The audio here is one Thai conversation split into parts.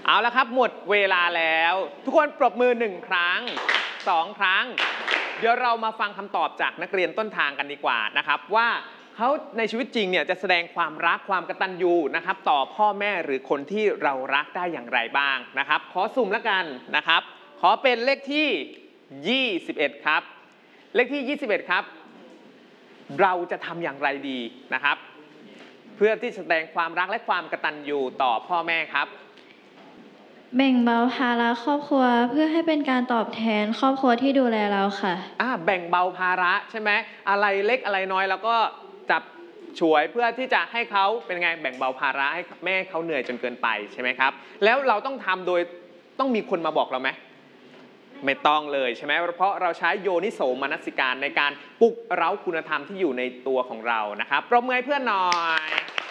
เอาละครับหมดเวลาแล้วทุกคนปรบมือ1ครั้ง2ครั้งเดี๋ยวเรามาฟังคำตอบจากนักเรียนต้นทางกันดีกว่านะครับว่าเขาในชีวิตจริงเนี่ยจะแสดงความรักความกตัญญูนะครับต่อพ่อแม่หรือคนที่เรารักได้อย่างไรบ้างนะครับขอสุ่มแล้วกันนะครับขอเป็นเลขที่21ครับเลขที่21ครับเราจะทำอย่างไรดีนะครับเพื่อที่จะแสดงความรักและความกตัญญูต่อพ่อแม่ครับแบ่งเบาภาระครอบครัวเพื่อให้เป็นการตอบแทนครอบครัวที่ดูแลเราค่ะแบ่งเบาภาระใช่ไหมอะไรเล็กอะไรน้อยแล้วก็จับฉวยเพื่อที่จะให้เขาเป็นไงแบ่งเบาภาระให้แม่เขาเหนื่อยจนเกินไปใช่ไหมครับแล้วเราต้องทำโดยต้องมีคนมาบอกเราไหมไม่ต้องเลยใช่ไหมเพราะเราใช้โยนิโสมนสิการในการปลุกเร้าคุณธรรมที่อยู่ในตัวของเรานะครับปรบมือให้เพื่อนหน่อย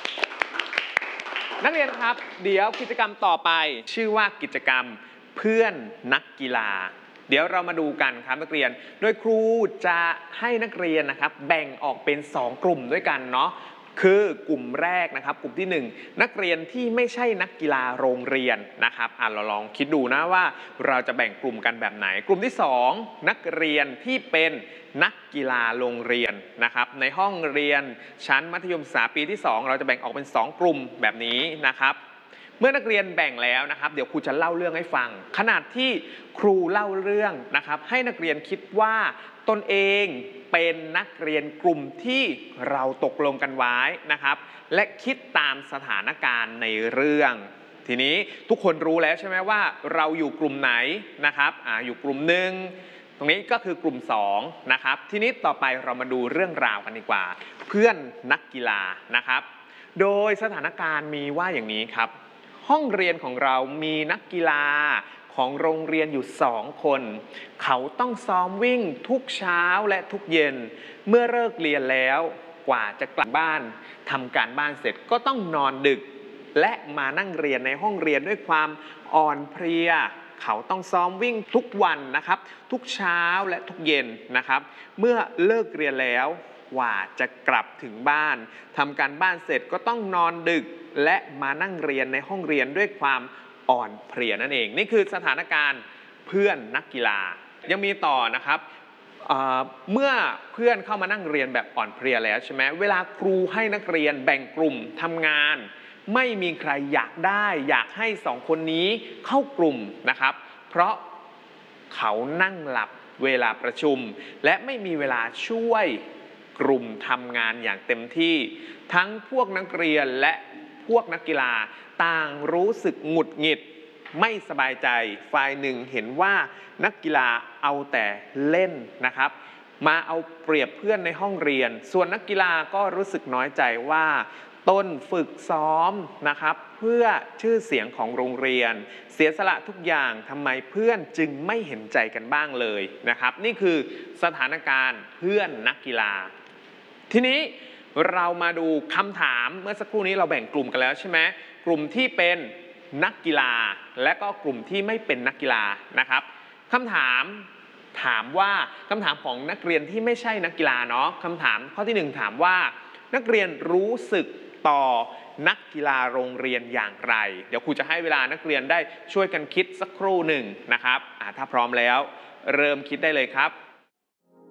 นักเรียนครับเดี๋ยวกิจกรรมต่อไปชื่อว่ากิจกรรมเพื่อนนักกีฬาเดี๋ยวเรามาดูกันครับนักเรียนโดยครูจะให้นักเรียนนะครับแบ่งออกเป็น2กลุ่มด้วยกันเนาะคือกลุ่มแรกนะครับกลุ่มที่1นักเรียนที่ไม่ใช่นักกีฬาโรงเรียนนะครับเราลองคิดดูนะว่าเราจะแบ่งกลุ่มกันแบบไหนกลุ่มที่2นักเรียนที่เป็นนักกีฬาโรงเรียนนะครับในห้องเรียนชั้นมัธยมศึกษาปีที่2เราจะแบ่งออกเป็น2กลุ่มแบบนี้นะครับเมื่อนักเรียนแบ่งแล้วนะครับเดี๋ยวครูจะเล่าเรื่องให้ฟังขณะที่ครูเล่าเรื่องนะครับให้นักเรียนคิดว่าตนเองเป็นนักเรียนกลุ่มที่เราตกลงกันไว้นะครับและคิดตามสถานการณ์ในเรื่องทีนี้ทุกคนรู้แล้วใช่ไหมว่าเราอยู่กลุ่มไหนนะครับอยู่กลุ่มหนึ่งตรงนี้ก็คือกลุ่ม2นะครับทีนี้ต่อไปเรามาดูเรื่องราวกันดีกว่าเพื่อนนักกีฬานะครับโดยสถานการณ์มีว่าอย่างนี้ครับห้องเรียนของเรามีนักกีฬาของโรงเรียนอยู่2คนเขาต้องซ้อมวิ่งทุกเช้าและทุกเย็นเมื่อเลิกเรียนแล้วกว่าจะกลับบ้านทำการบ้านเสร็จก็ต้องนอนดึกและมานั่งเรียนในห้องเรียนด้วยความอ่อนเพลียเขาต้องซ้อมวิ่งทุกวันนะครับทุกเช้าและทุกเย็นนะครับเมื่อเลิกเรียนแล้วกว่าจะกลับถึงบ้านทำการบ้านเสร็จก็ต้องนอนดึกและมานั่งเรียนในห้องเรียนด้วยความอ่อนเพลียนั่นเองนี่คือสถานการณ์เพื่อนนักกีฬายังมีต่อนะครับเมื่อเพื่อนเข้ามานั่งเรียนแบบอ่อนเพลียแล้วใช่ไหมเวลาครูให้นักเรียนแบ่งกลุ่มทำงานไม่มีใครอยากให้2คนนี้เข้ากลุ่มนะครับเพราะเขานั่งหลับเวลาประชุมและไม่มีเวลาช่วยกลุ่มทำงานอย่างเต็มที่ทั้งพวกนักเรียนและพวกนักกีฬาต่างรู้สึกหงุดหงิดไม่สบายใจฝ่ายหนึ่งเห็นว่านักกีฬาเอาแต่เล่นนะครับมาเอาเปรียบเพื่อนในห้องเรียนส่วนนักกีฬาก็รู้สึกน้อยใจว่าตนฝึกซ้อมนะครับเพื่อชื่อเสียงของโรงเรียนเสียสละทุกอย่างทำไมเพื่อนจึงไม่เห็นใจกันบ้างเลยนะครับนี่คือสถานการณ์เพื่อนนักกีฬาทีนี้เรามาดูคำถามเมื่อสักครู่นี้เราแบ่งกลุ่มกันแล้วใช่ไหมกลุ่มที่เป็นนักกีฬาและก็กลุ่มที่ไม่เป็นนักกีฬานะครับคำถามว่าคำถามของนักเรียนที่ไม่ใช่นักกีฬาเนาะคำถามข้อที่1ถามว่านักเรียนรู้สึกต่อนักกีฬาโรงเรียนอย่างไรเดี๋ยวครูจะให้เวลานักเรียนได้ช่วยกันคิดสักครู่หนึ่งนะครับถ้าพร้อมแล้วเริ่มคิดได้เลยครับ